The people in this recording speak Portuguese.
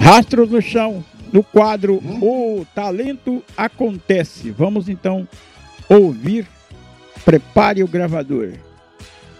Rastros no Chão, no quadro O Talento Acontece. Vamos então ouvir. Prepare o gravador.